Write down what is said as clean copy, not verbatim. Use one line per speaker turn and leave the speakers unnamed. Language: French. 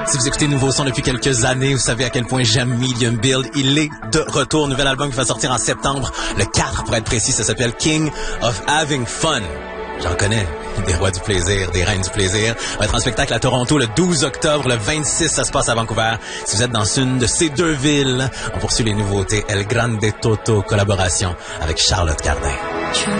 Si vous écoutez Nouveau Son depuis quelques années, vous savez à quel point j'aime Medium Build. Il est de retour. Nouvel album qui va sortir en septembre, le 4 pour être précis. Ça s'appelle King of Having Fun. J'en connais des rois du plaisir, des reines du plaisir. On va être en spectacle à Toronto le 12 octobre. Le 26, ça se passe à Vancouver. Si vous êtes dans une de ces deux villes, on poursuit les nouveautés. El Grande Toto, collaboration avec Charlotte Cardin.